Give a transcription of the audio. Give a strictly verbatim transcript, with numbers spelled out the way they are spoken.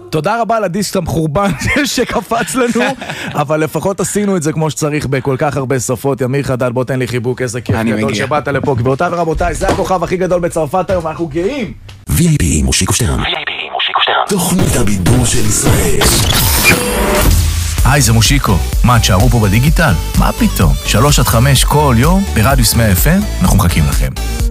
תודה רבה על הדיסק המחורבן שקפץ לנו, אבל לפחות עשינו את זה כמו שצריך בכל כך הרבה שפות. ימיר חדד, בוא תן לי חיבוק, איזה כיף גדול שבאת לפה. גבירותיי ורבותיי, זה הכוכב הכי גדול בצרפת היום, אנחנו גאים. וי איי פי מושיקו שטרן. וי איי פי מושיקו שטרן. תוכנית הבידור של ישראל. היי, זה מושיקו. מה, תשארו פה בדיגיטל? מה פתאום? שלוש עד חמש כל יום ברדיוס מאה אף אם, אנחנו מחכים לכם.